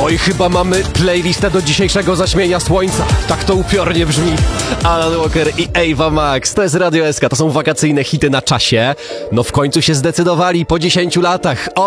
Oj, chyba mamy playlistę do dzisiejszego zaćmienia słońca. Tak to upiornie brzmi. Alan Walker i Ava Max. To jest Radio SK, to są wakacyjne hity na czasie. No w końcu się zdecydowali po 10 latach.